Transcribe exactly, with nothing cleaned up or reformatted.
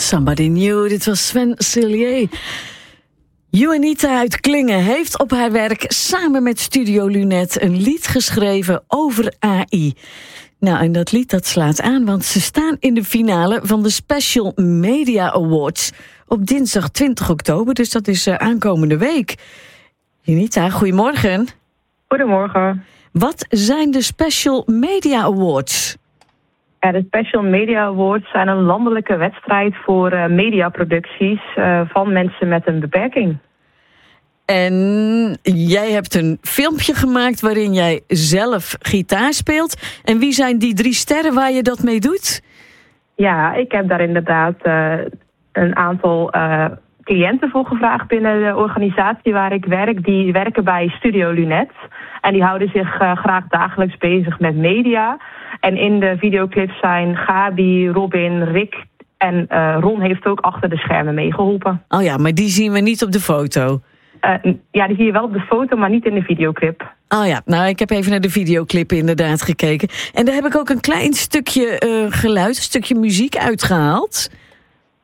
Somebody New, dit was Sven Cillier. Juanita uit Klingen heeft op haar werk samen met Studio Lunet een lied geschreven over A I. Nou, en dat lied dat slaat aan, want ze staan in de finale van de Special Media Awards op dinsdag twintig oktober, dus dat is uh, aankomende week. Juanita, goedemorgen. Goedemorgen. Wat zijn de Special Media Awards? Ja, de Special Media Awards zijn een landelijke wedstrijd voor uh, mediaproducties uh, van mensen met een beperking. En jij hebt een filmpje gemaakt waarin jij zelf gitaar speelt. En wie zijn die drie sterren waar je dat mee doet? Ja, ik heb daar inderdaad uh, een aantal uh, cliënten voor gevraagd binnen de organisatie waar ik werk. Die werken bij Studio Lunet. En die houden zich uh, graag dagelijks bezig met media. En in de videoclips zijn Gabi, Robin, Rick en uh, Ron heeft ook achter de schermen meegeholpen. Oh ja, maar die zien we niet op de foto. Uh, ja, die zie je wel op de foto, maar niet in de videoclip. Oh ja, nou ik heb even naar de videoclip inderdaad gekeken. En daar heb ik ook een klein stukje uh, geluid, een stukje muziek uitgehaald.